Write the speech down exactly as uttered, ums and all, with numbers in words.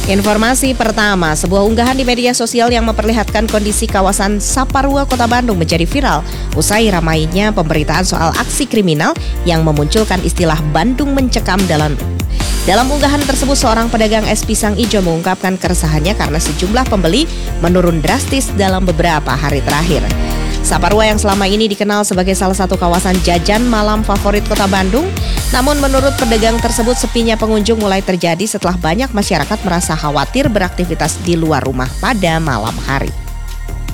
Informasi pertama, sebuah unggahan di media sosial yang memperlihatkan kondisi kawasan Saparua, Kota Bandung menjadi viral usai ramainya pemberitaan soal aksi kriminal yang memunculkan istilah Bandung mencekam dalam Dalam unggahan tersebut, seorang pedagang es pisang ijo mengungkapkan keresahannya karena sejumlah pembeli menurun drastis dalam beberapa hari terakhir. Saparua yang selama ini dikenal sebagai salah satu kawasan jajan malam favorit Kota Bandung, namun menurut pedagang tersebut sepinya pengunjung mulai terjadi setelah banyak masyarakat merasa khawatir beraktivitas di luar rumah pada malam hari.